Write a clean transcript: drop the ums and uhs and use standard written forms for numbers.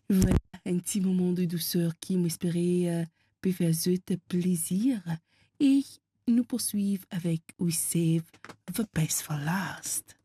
Voilà, un petit moment de douceur qui m'espérait peut faire te plaisir. Et nous poursuivons avec We Save the Best for Last.